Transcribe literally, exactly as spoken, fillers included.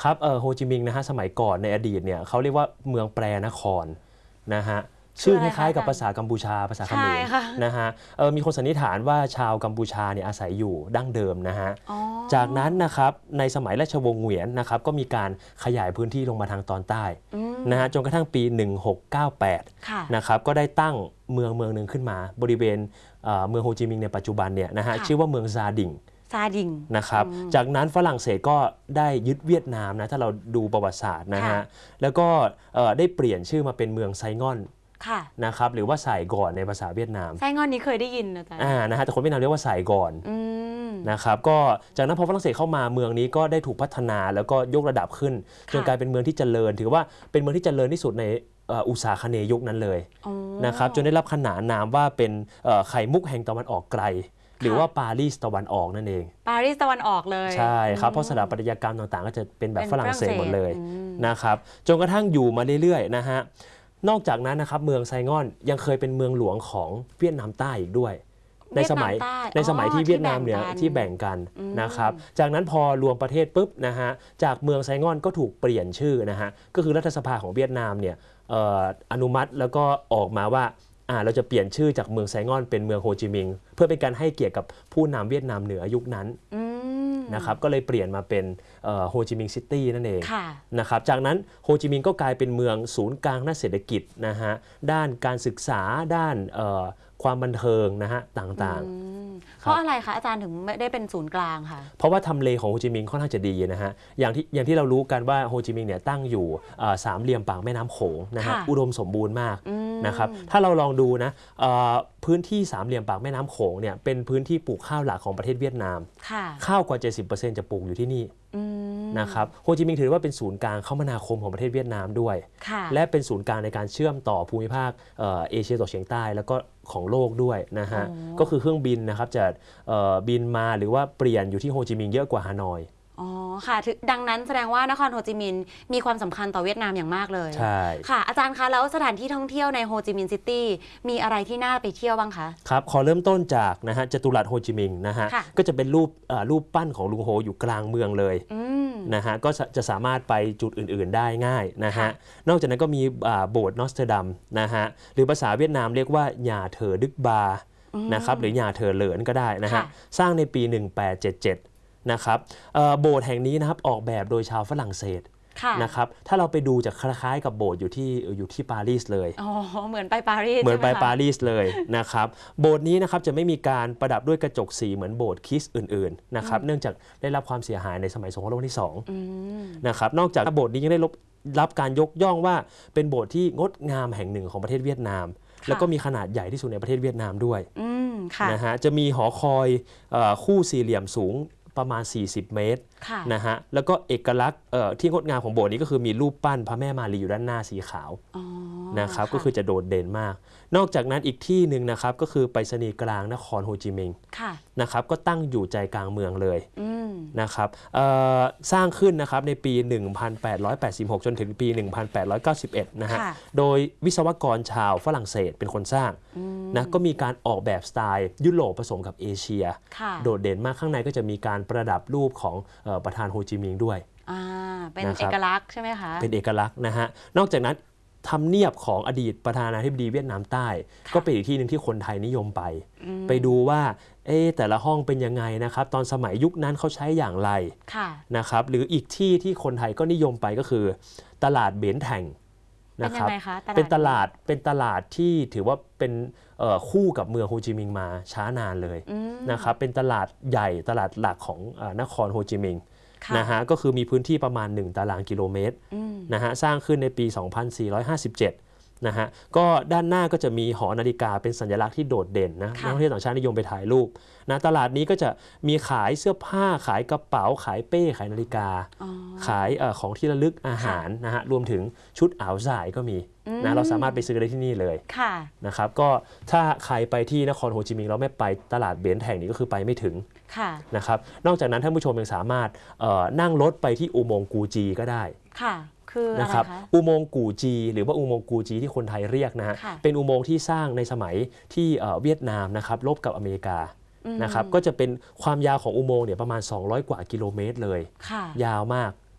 ครับเออโฮจิมินห์นะฮะสมัยก่อนในอดีตเนี่ยเขาเรียกว่าเมืองแปรนครนะฮะชื่อคล้ายๆกับภาษากัมพูชาภาษาเขมรนะฮะเออมีคนสันนิษฐานว่าชาวกัมพูชาเนี่ยอาศัยอยู่ดั้งเดิมนะฮะจากนั้นนะครับในสมัยราชวงศ์เหวียนนะครับก็มีการขยายพื้นที่ลงมาทางตอนใต้นะฮะจนกระทั่งปีหนึ่งหกเก้าแปดนะครับก็ได้ตั้งเมืองเมืองหนึ่งขึ้นมาบริเวณเมืองโฮจิมินห์ในปัจจุบันเนี่ยนะฮะชื่อว่าเมืองซาดิงซาดิงนะครับจากนั้นฝรั่งเศสก็ได้ยึดเวียดนามนะถ้าเราดูประวัติศาสตร์นะฮะแล้วก็ได้เปลี่ยนชื่อมาเป็นเมืองไซงอนนะครับหรือว่าไซก่อนในภาษาเวียดนามไซงอนนี้เคยได้ยินนะจ๊ะอ่านะฮะแต่คนเวียดนามเรียกว่าไซก่อนนะครับก็จากนั้นพอฝรั่งเศสเข้ามาเมืองนี้ก็ได้ถูกพัฒนาแล้วก็ยกระดับขึ้นจนกลายเป็นเมืองที่เจริญถือว่าเป็นเมืองที่เจริญที่สุดในอุตสาคเนย์ยุคนั้นเลยนะครับจนได้รับขนานนามว่าเป็นไข่มุกแห่งตะวันออกไกลหรือว่าปารีสตะวันออกนั่นเองปารีสตะวันออกเลยใช่ครับเพราะสถาปัตยกรรมต่างๆก็จะเป็นแบบฝรั่งเศสหมดเลยนะครับจนกระทั่งอยู่มาเรื่อยๆนะฮะนอกจากนั้นนะครับเมืองไซงอนยังเคยเป็นเมืองหลวงของเวียดนามใต้อีกด้วยในสมัยในสมัยที่เวียดนามเนี่ยที่แบ่งกันนะครับจากนั้นพอรวมประเทศปุ๊บนะฮะจากเมืองไซงอนก็ถูกเปลี่ยนชื่อนะฮะก็คือรัฐสภาของเวียดนามเนี่ยอนุมัติแล้วก็ออกมาว่าเราจะเปลี่ยนชื่อจากเมืองไซงอนเป็นเมืองโฮจิมินห์เพื่อเป็นการให้เกียรติกับผู้นำเวียดนามเหนือยุคนั้นนะครับก็เลยเปลี่ยนมาเป็นโฮจิมินห์ซิตี้นั่นเองนะครับจากนั้นโฮจิมินห์ก็กลายเป็นเมืองศูนย์กลางด้านเศรษฐกิจนะฮะด้านการศึกษาด้านความบันเทิงนะฮะต่างๆเพราะอะไรคะอาจารย์ถึงไม่ได้เป็นศูนย์กลางค่ะเพราะว่าทำเลของโฮจิมินห์ค่อนข้างจะดีนะฮะอย่างที่อย่างที่เรารู้กันว่าโฮจิมินห์เนี่ยตั้งอยู่สามเหลี่ยมปากแม่น้ำโขงนะฮะอุดมสมบูรณ์มากนะครับถ้าเราลองดูนะพื้นที่สามเหลี่ยมปากแม่น้ำโขงเนี่ยเป็นพื้นที่ปลูกข้าวหลักของประเทศเวียดนามข้าวกว่า เจ็ดสิบเปอร์เซ็นต์ จะปลูกอยู่ที่นี่นะครับโฮจิมินห์ถือว่าเป็นศูนย์กลางคมนาคมของประเทศเวียดนามด้วยและเป็นศูนย์กลางในการเชื่อมต่อภูมิภาคเอเชียตะวันออกเฉียงใต้แล้วก็ของโลกด้วยนะฮะก็คือเครื่องบินนะครับจะบินมาหรือว่าเปลี่ยนอยู่ที่โฮจิมินห์เยอะกว่าฮานอยอ๋อค่ะดังนั้นแสดงว่านครโฮจิมินห์มีความสำคัญต่อเวียดนามอย่างมากเลยใช่ค่ะอาจารย์คะแล้วสถานที่ท่องเที่ยวในโฮจิมินห์ซิตี้มีอะไรที่น่าไปเที่ยวบ้างคะครับขอเริ่มต้นจากนะฮะจตุรัสโฮจิมินห์นะฮะก็จะเป็นรูปรูปปั้นของลุงโฮอยู่กลางเมืองเลยนะฮะก็จะสามารถไปจุดอื่นๆได้ง่ายนะฮะนอกจากนั้นก็มีโบสถ์นอสเตอร์ดัมนะฮะหรือภาษาเวียดนามเรียกว่าหญ่าเถอดึกบานะครับหรือหญ่าเถอเหลินก็ได้นะฮะสร้างในปีหนึ่งพันแปดร้อยเจ็ดสิบเจ็ดนะครับโบสถ์แห่งนี้นะครับออกแบบโดยชาวฝรั่งเศสนะครับถ้าเราไปดูจะคล้ายๆกับโบสถ์อยู่ที่อยู่ที่ปารีสเลยอ๋อเหมือนไปปารีสเหมือนไปปารีสเลยนะครับโบสถ์นี้นะครับจะไม่มีการประดับด้วยกระจกสีเหมือนโบสถ์คริสต์อื่นๆนะครับเนื่องจากได้รับความเสียหายในสมัยสงครามโลกที่สองนะครับนอกจากโบสถ์นี้ยังได้รับการยกย่องว่าเป็นโบสถ์ที่งดงามแห่งหนึ่งของประเทศเวียดนามแล้วก็มีขนาดใหญ่ที่สุดในประเทศเวียดนามด้วยนะฮะจะมีหอคอยคู่สี่เหลี่ยมสูงประมาณสี่สิบเมตรนะฮะแล้วก็เอกลักษณ์ที่งดงามของโบสถ์นี้ก็คือมีรูปปั้นพระแม่มารีอยู่ด้านหน้าสีขาวนะครับก็คือจะโดดเด่นมากนอกจากนั้นอีกที่หนึ่งนะครับก็คือไปรษณีย์กลางนครโฮจิมินห์นะครับก็ตั้งอยู่ใจกลางเมืองเลยนะครับสร้างขึ้นนะครับในปี หนึ่งพันแปดร้อยแปดสิบหก จนถึงปี หนึ่งพันแปดร้อยเก้าสิบเอ็ด นะฮะโดยวิศวกรชาวฝรั่งเศสเป็นคนสร้างนะก็มีการออกแบบสไตล์ยุโรปผสมกับเอเชียโดดเด่นมากข้างในก็จะมีการประดับรูปของประธานโฮจิมินห์ด้วยเป็นเอกลักษณ์ใช่ไหมคะเป็นเอกลักษณ์นะฮะนอกจากนั้นทำเนียบของอดีตประธานาธิบดีเวียดนามใต้ก็เป็นอีกที่หนึ่งที่คนไทยนิยมไปไปดูว่าเอ๊แต่ละห้องเป็นยังไงนะครับตอนสมัยยุคนั้นเขาใช้อย่างไรนะครับหรืออีกที่ที่คนไทยก็นิยมไปก็คือตลาดเบนแทงนะครับเป็นตลาดเป็นตลาดที่ถือว่าเป็นคู่กับเมืองโฮจิมินห์มาช้านานเลยนะครับเป็นตลาดใหญ่ตลาดหลักของนครโฮจิมินห์นะฮะก็คือมีพื้นที่ประมาณหนึ่งตารางกิโลเมตรนะฮะสร้างขึ้นในปี สองพันสี่ร้อยห้าสิบเจ็ด นะฮะก็ด้านหน้าก็จะมีหอนาฬิกาเป็นสัญลักษณ์ที่โดดเด่นนะนักท่องเที่ยวต่างชาตินิยมไปถ่ายรูปนะตลาดนี้ก็จะมีขายเสื้อผ้าขายกระเป๋าขายเป้ขายนาฬิกาขายของที่ระลึกอาหารนะฮะรวมถึงชุดอ่าวสายก็มีนะเราสามารถไปซื้อได้ที่นี่เลยนะครับก็ถ้าใครไปที่นครโฮจิมินห์เราไม่ไปตลาดเบนแห่งนี้ก็คือไปไม่ถึงนะครับนอกจากนั้นท่านผู้ชมยังสามารถนั่งรถไปที่อุโมงค์กูจีก็ได้คืออะไรคะอุโมงค์กูจีหรือว่าอุโมงค์กูจีที่คนไทยเรียกนะฮะเป็นอุโมงค์ที่สร้างในสมัยที่เวียดนามนะครับรบกับอเมริกานะครับก็จะเป็นความยาวของอุโมงค์เนี่ยประมาณสองร้อยกว่ากิโลเมตรเลยยาวมาก